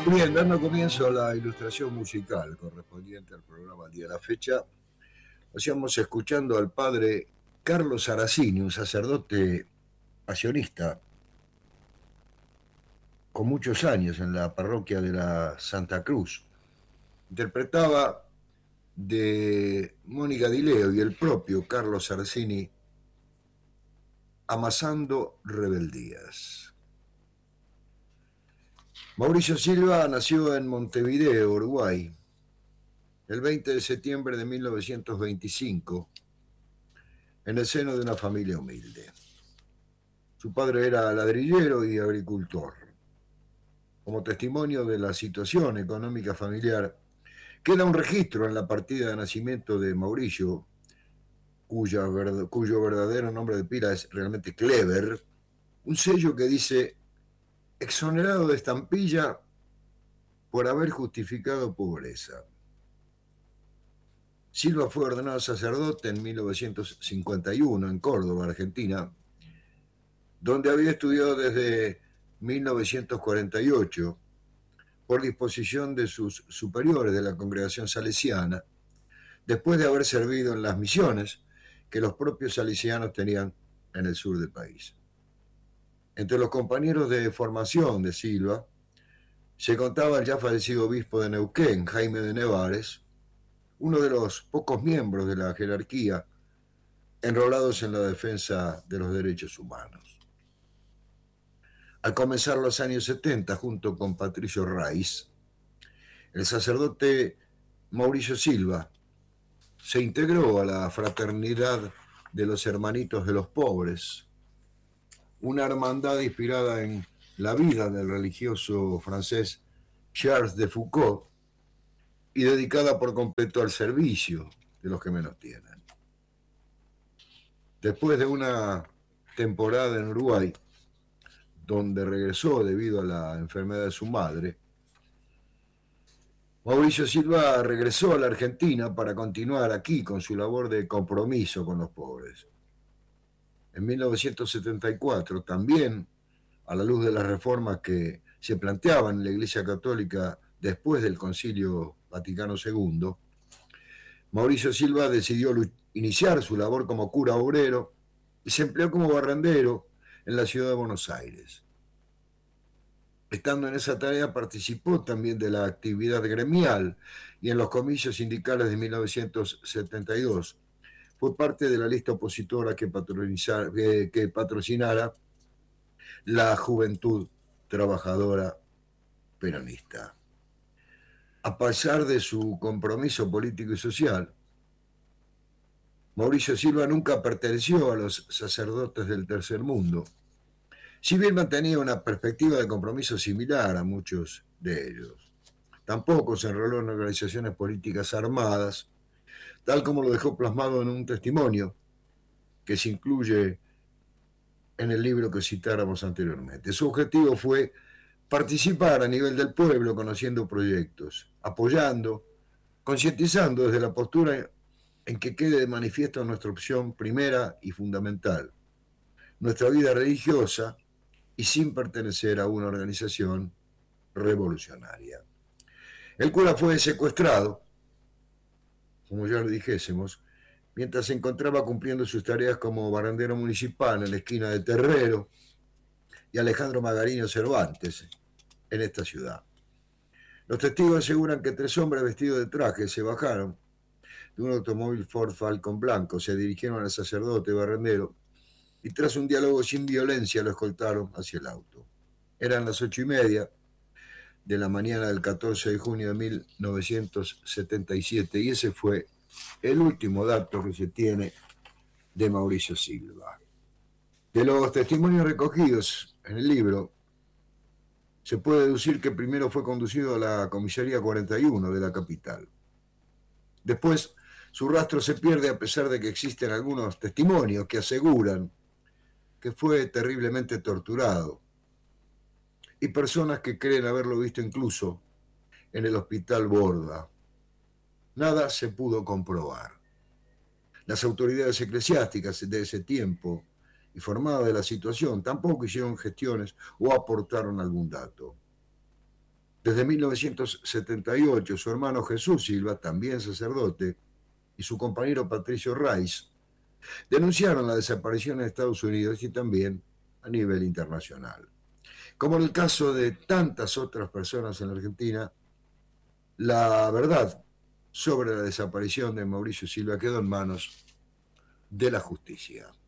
Bien, dando comienzo a la ilustración musical correspondiente al programa al día de la fecha, nos íbamos escuchando al padre Carlos Aracini, un sacerdote pasionista con muchos años en la parroquia de la Santa Cruz. Interpretaba de Mónica Di Leo y el propio Carlos Aracini Amasando Rebeldías. Mauricio Silva nació en Montevideo, Uruguay, el 20 de septiembre de 1925, en el seno de una familia humilde. Su padre era ladrillero y agricultor. Como testimonio de la situación económica familiar, queda un registro en la partida de nacimiento de Mauricio, cuyo verdadero nombre de pila es realmente Clever, un sello que dice: exonerado de estampilla por haber justificado pobreza. Silva fue ordenado sacerdote en 1951 en Córdoba, Argentina, donde había estudiado desde 1948 por disposición de sus superiores de la congregación salesiana, después de haber servido en las misiones que los propios salesianos tenían en el sur del país. Entre los compañeros de formación de Silva se contaba el ya fallecido obispo de Neuquén, Jaime de Nevares, uno de los pocos miembros de la jerarquía enrolados en la defensa de los derechos humanos. Al comenzar los años 70, junto con Patricio Raiz, el sacerdote Mauricio Silva se integró a la Fraternidad de los Hermanitos de los Pobres, una hermandad inspirada en la vida del religioso francés Charles de Foucault y dedicada por completo al servicio de los que menos tienen. Después de una temporada en Uruguay, donde regresó debido a la enfermedad de su madre, Mauricio Silva regresó a la Argentina para continuar aquí con su labor de compromiso con los pobres. En 1974, también a la luz de las reformas que se planteaban en la Iglesia Católica después del Concilio Vaticano II, Mauricio Silva decidió iniciar su labor como cura obrero y se empleó como barrendero en la ciudad de Buenos Aires. Estando en esa tarea, participó también de la actividad gremial y en los comicios sindicales de 1972. Fue parte de la lista opositora que patrocinara la Juventud Trabajadora Peronista. A pesar de su compromiso político y social, Mauricio Silva nunca perteneció a los sacerdotes del tercer mundo, si bien mantenía una perspectiva de compromiso similar a muchos de ellos. Tampoco se enroló en organizaciones políticas armadas, tal como lo dejó plasmado en un testimonio que se incluye en el libro que citáramos anteriormente. Su objetivo fue participar a nivel del pueblo, conociendo proyectos, apoyando, concientizando desde la postura en que quede de manifiesto nuestra opción primera y fundamental, nuestra vida religiosa, y sin pertenecer a una organización revolucionaria. El cura fue secuestrado, como ya lo dijésemos, mientras se encontraba cumpliendo sus tareas como barrendero municipal en la esquina de Terrero y Alejandro Magariño Cervantes, en esta ciudad. Los testigos aseguran que 3 hombres vestidos de traje se bajaron de un automóvil Ford Falcon blanco, se dirigieron al sacerdote barrendero y tras un diálogo sin violencia lo escoltaron hacia el auto. Eran las 8:30 de la mañana del 14 de junio de 1977 y ese fue el último dato que se tiene de Mauricio Silva. De los testimonios recogidos en el libro, se puede deducir que primero fue conducido a la comisaría 41 de la capital. Después, su rastro se pierde a pesar de que existen algunos testimonios que aseguran que fue terriblemente torturado y personas que creen haberlo visto incluso en el hospital Borda. Nada se pudo comprobar. Las autoridades eclesiásticas de ese tiempo, informadas de la situación, tampoco hicieron gestiones o aportaron algún dato. Desde 1978, su hermano Jesús Silva, también sacerdote, y su compañero Patricio Rice denunciaron la desaparición en Estados Unidos y también a nivel internacional. Como en el caso de tantas otras personas en la Argentina, la verdad sobre la desaparición de Mauricio Silva quedó en manos de la justicia.